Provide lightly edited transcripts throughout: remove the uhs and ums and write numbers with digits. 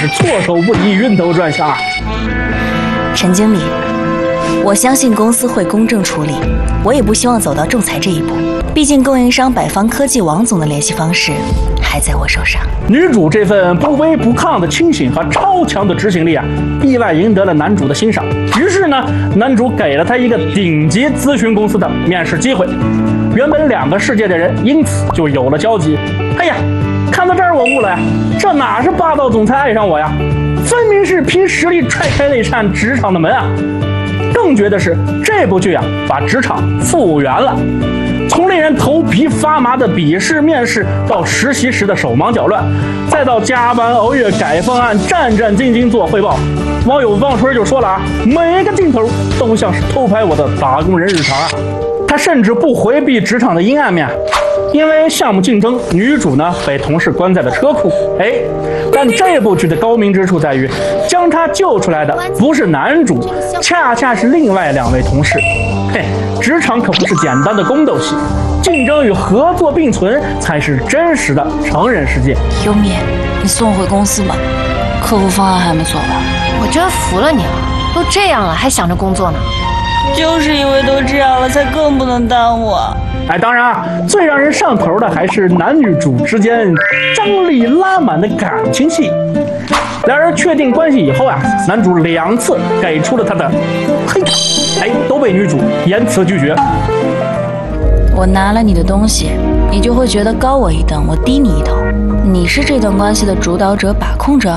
是措手不及，晕头转向啊！ 陈经理，我相信公司会公正处理，我也不希望走到仲裁这一步。毕竟供应商百方科技王总的联系方式还在我手上。 女主这份不卑不亢的清醒和超强的执行力啊，意外赢得了男主的欣赏。于是呢，男主给了他一个顶级咨询公司的面试机会。原本两个世界的人因此就有了交集。哎呀，看到这儿我悟了呀，这哪是霸道总裁爱上我呀，分明是凭实力踹开了一扇职场的门啊！更绝的是，这部剧啊，把职场复原了。从令人头皮发麻的笔试面试，到实习时的手忙脚乱，再到加班熬夜改方案、战战兢兢做汇报，网友汪春就说了啊，每个镜头都像是偷拍我的打工人日常啊！他甚至不回避职场的阴暗面，因为项目竞争，女主呢被同事关在了车库。但这部剧的高明之处在于，将她救出来的不是男主，恰恰是另外2位同事。职场可不是简单的宫斗戏，竞争与合作并存才是真实的成人世界。 优米，你送我回公司吧，客户方案还没做完。 我真服了你了，都这样了还想着工作呢。 就是因为都这样了，才更不能耽误。 当然啊，最让人上头的还是男女主之间张力拉满的感情戏。两人确定关系以后啊，男主2次给出了他的嘿，都被女主严词拒绝。 我拿了你的东西，你就会觉得高我一等，我低你一头。你是这段关系的主导者、把控者。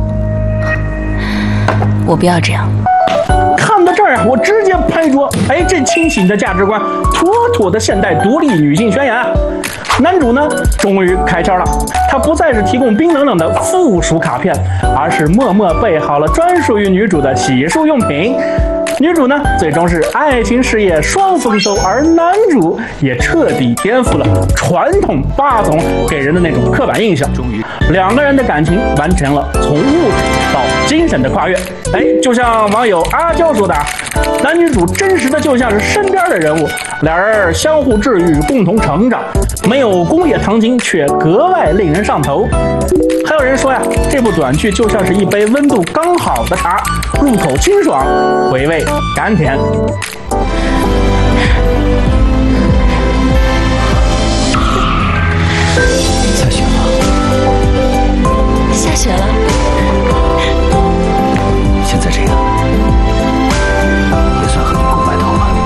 我不要这样。 看到这儿啊，我直接拍桌，这清醒的价值观，妥妥的现代独立女性宣言啊！男主呢，终于开窍了，他不再是提供冰冷冷的附属卡片，而是默默备好了专属于女主的洗漱用品。女主呢，最终是爱情事业双丰收，而男主也彻底颠覆了传统霸总给人的那种刻板印象。2个人的感情完成了从物质到精神的跨越。就像网友阿娇说的，男女主真实的就像是身边的人物，俩人相互治愈，共同成长，没有工业糖精，却格外令人上头。还有人说呀，这部短剧就像是一杯温度刚好的茶，入口清爽，回味甘甜。 下雪了。 下雪了。 现在这样，也算和你共白头了。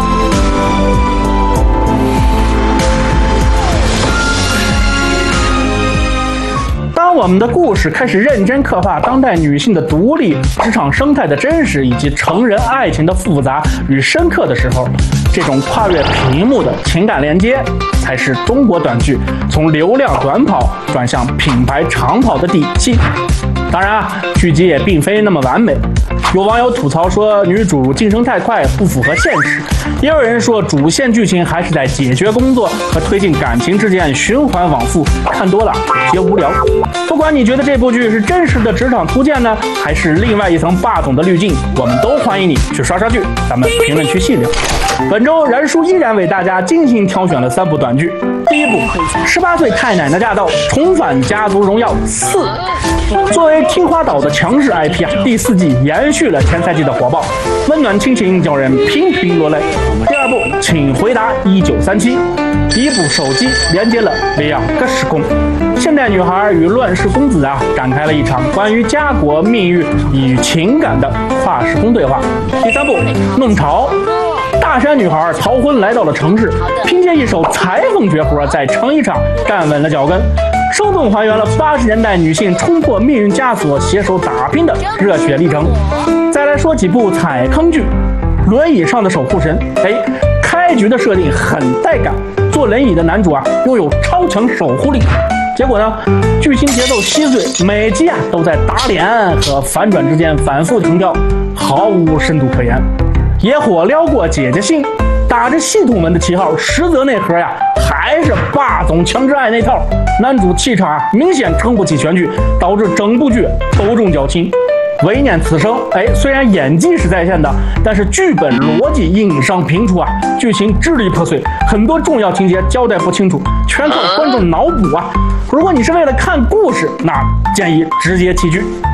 当我们的故事开始认真刻画当代女性的独立、职场生态的真实，以及成人爱情的复杂与深刻的时候，这种跨越屏幕的情感连接，才是中国短剧从流量短跑转向品牌长跑的底气。当然啊，剧集也并非那么完美。有网友吐槽说女主晋升太快，不符合现实；也有人说主线剧情还是在解决工作和推进感情之间循环往复，看多了有些无聊。不管你觉得这部剧是真实的职场图鉴呢，还是另外一层霸总的滤镜，我们都欢迎你去刷刷剧，咱们评论区细聊。本周然叔依然为大家精心挑选了3部短剧。第一部，18岁太奶奶驾到，重返家族荣耀4。作为听花岛的强势 IP 啊，第4季延续了前赛季的火爆，温暖亲情叫人频频落泪。第2部，请回答1937。第1部手机连接了2个时空，现代女孩与乱世公子啊展开了一场关于家国命运与情感的跨时空对话。第3部，弄潮。大山女孩逃婚来到了城市，凭借一手裁缝绝活，在成衣厂站稳了脚跟，生动还原了80年代女性冲破命运枷锁、携手打拼的热血历程。再来说几部踩坑剧，轮椅上的守护神，开局的设定很带感，坐轮椅的男主啊拥有超强守护力。结果呢，剧情节奏稀碎，每集啊都在打脸和反转之间反复横跳，毫无深度可言。野火撩过姐姐心，打着系统文的旗号，实则内核呀还是霸总强制爱那套。男主气场明显撑不起全剧，导致整部剧头重脚轻。唯念此生，虽然演技是在线的，但是剧本逻辑硬伤频出啊，剧情支离破碎，很多重要情节交代不清楚，全靠观众脑补啊。如果你是为了看故事，那建议直接弃剧。